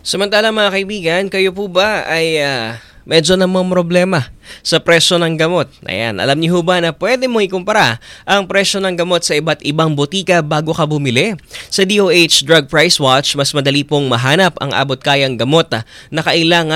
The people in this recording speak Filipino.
Samantala mga kaibigan, kayo po ba ay medyo namang problema sa presyo ng gamot? Ayan, alam niyo ho ba na pwede mo ikumpara ang presyo ng gamot sa iba't ibang botika bago ka bumili? Sa DOH Drug Price Watch, mas madali pong mahanap ang abot-kayang gamot na kailangan